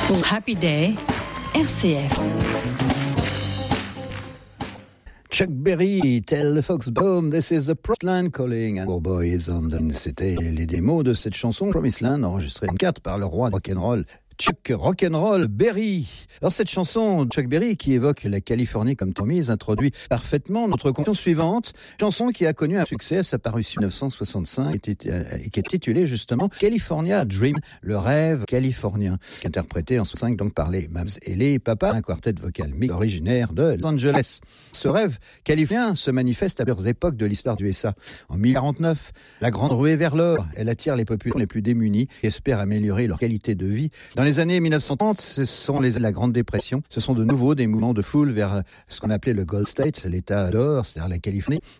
Happy Day, RCF. Chuck Berry, Tell the Fox Home, This is the Promised Land Calling. Poor Boys on the... C'était les démos de cette chanson Promised Land, enregistrée en 4 par le roi de rock'n'roll, Chuck Rock'n'Roll Berry. Alors cette chanson, Chuck Berry, qui évoque la Californie comme promise, introduit parfaitement notre conclusion suivante. Chanson qui a connu un succès à sa parution en 1965 et qui est titulée justement California Dream, le rêve californien, interprété en 1965 donc par les Mavs et les Papas, un quartet vocal mixte originaire de Los Angeles. Ce rêve californien se manifeste à plusieurs époques de l'histoire du USA. En 1049, la grande ruée vers l'or, elle attire les populations les plus démunies qui espèrent améliorer leur qualité de vie. Dans les années 1930, ce sont la Grande Dépression. Ce sont de nouveau des mouvements de foule vers ce qu'on appelait le Gold State, l'État d'or, c'est-à-dire la Californie.